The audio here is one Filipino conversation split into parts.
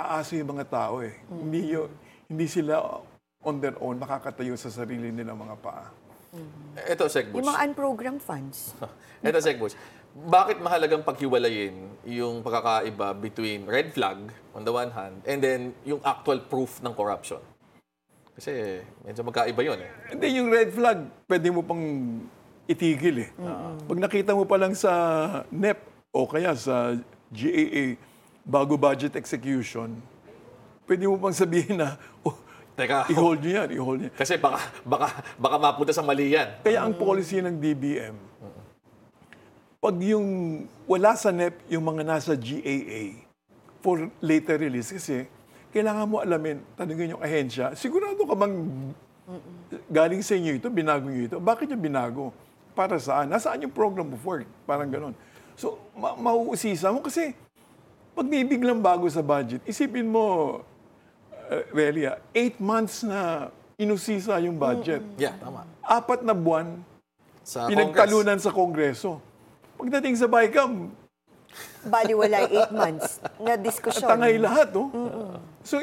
umaasa yung mga tao eh. Hindi sila on their own makakatayo sa sarili nilang mga paa. Ito, Sec Butch. Yung mga unprogrammed funds. Ito, Sec Butch. Bakit mahalagang paghiwalayin yung pagkakaiba between red flag on the one hand and then yung actual proof ng corruption? Kasi medyo magkaiba yun eh. Hindi, yung red flag, pwede mo pang itigil eh. Pag nakita mo pa lang sa NEP o kaya sa GAA, bago budget execution, pwede mo pang sabihin na, Teka, i-hold nyo yan, i-hold nyo yan. kasi baka mapunta sa mali yan. Kaya ang policy ng DBM, pag yung wala sa NEP, yung mga nasa GAA, for later release, kasi kailangan mo alamin, tanungin yung ahensya, sigurado ka bang galing sa inyo ito, binago nyo ito? Bakit nyo binago? Para saan? Nasaan yung program of work? Parang ganon. So, mauusisa mo kasi pag may biglang bago sa budget, isipin mo, Relia, 8 months na inusisa yung budget. Yeah, tama. 4 na buwan, Sa pinagtalunan sa Kongreso. Pagdating sa BICAM, Baliwala 8 months na diskusyon. tangay lahat, no? So,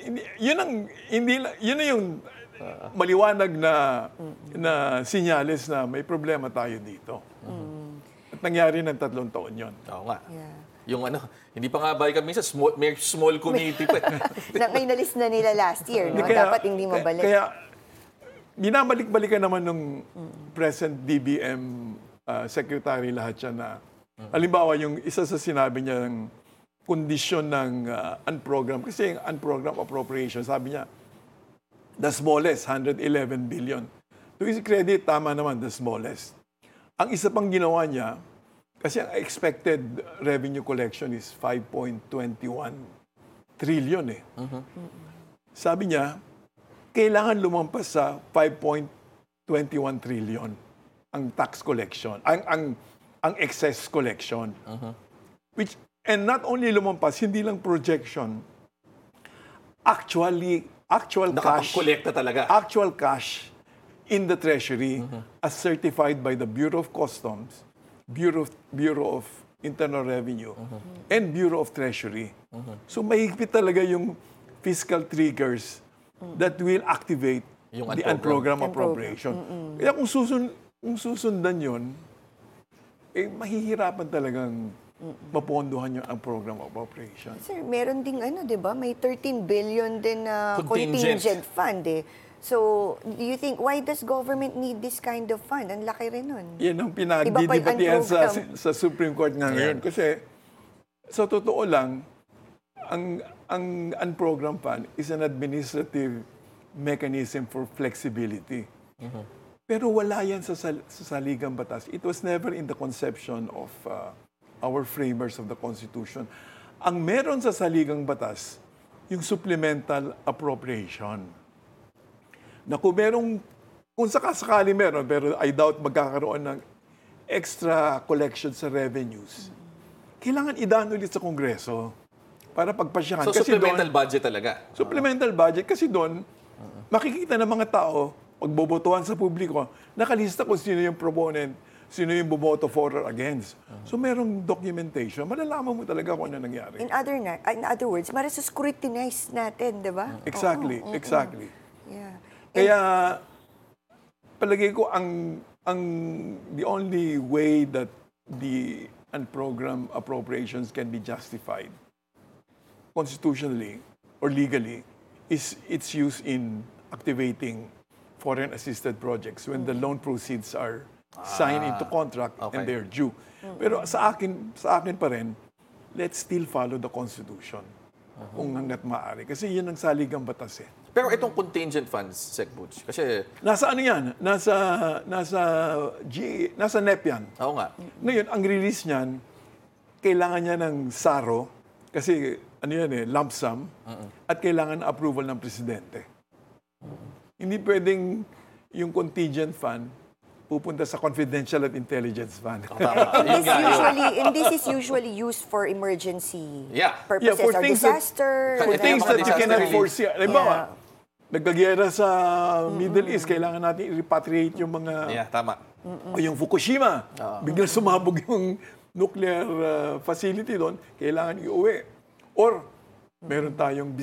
yun na yung maliwanag na sinyales na may problema tayo dito. At nangyari ng 3 taon yon. Oo nga. Yeah. Yung hindi pa nga ba kami sa may small community pa eh. Inalis na nila last year, no? Dapat hindi mabalik. Kaya, binabalik-balikan naman ng present DBM secretary lahat siya na, halimbawa, yung isa sa sinabi niya ng kondisyon ng unprogram, kasi yung unprogram appropriation, sabi niya, the smallest, 111 billion. To his credit, tama naman, the smallest. Ang isa pang ginawa niya, kasi ang expected revenue collection is 5.21 trillion eh. Sabi niya, kailangan lumampas sa 5.21 trillion ang tax collection, ang excess collection. And not only lumampas, hindi lang projection, actual cash. Nakapag-collecta talaga. Actual cash in the Treasury as certified by the Bureau of Customs, Bureau of Internal Revenue, and Bureau of Treasury. So mahigpit talaga yung fiscal triggers that will activate Yung the unprogrammed appropriation. Kaya kung susundan yun, mahihirapan talagang mapondohan yung unprogrammed appropriation. Sir, meron ding di ba? May 13 billion din na contingent fund eh. So, do you think, why does government need this kind of fund? Ang laki rin nun. Yan ang pinagdidibatihan sa Supreme Court nga ngayon. Kasi, sa totoo lang, ang unprogrammed fund is an administrative mechanism for flexibility. Pero wala yan sa saligang batas. It was never in the conception of our framers of the Constitution. Ang meron sa saligang batas, yung supplemental appropriation. Na kung sakasakali meron, pero I doubt magkakaroon ng extra collection sa revenues, kailangan idaan ulit sa Kongreso para pagpasyahan. So, kasi supplemental budget talaga? Supplemental budget. Kasi doon, makikita ng mga tao, pagbobotohan sa publiko, nakalista kung sino yung proponent, sino yung bumoto for or against. So, merong documentation. Malalaman mo talaga kung ano nangyari. In other words, scrutinize natin, di ba? Exactly. Exactly. Yeah. Kaya, palagay ko, the only way that the unprogrammed appropriations can be justified constitutionally or legally is its use in activating foreign assisted projects when the loan proceeds are signed into contract and they're due. Pero sa akin pa rin, let's still follow the Constitution kung hanggat maaari. Kasi yun ang saligang batas eh. Pero itong contingent funds, Sec Butch, kasi... Nasa ano yan? Nasa NEP yan. Oo nga. Ngayon, ang release niyan, kailangan niya ng SARO, kasi lump sum, at kailangan ng approval ng presidente. Hindi pwedeng yung contingent fund pupunta sa confidential at intelligence fund. And this is usually used for emergency purposes for or things disaster. For things that you cannot relief. foresee. Halimbawa, nagkagyera sa Middle East, kailangan natin i-repatriate yung mga... tama. O yung Fukushima, biglang sumabog yung nuclear facility doon, kailangan iuwi. Or meron tayong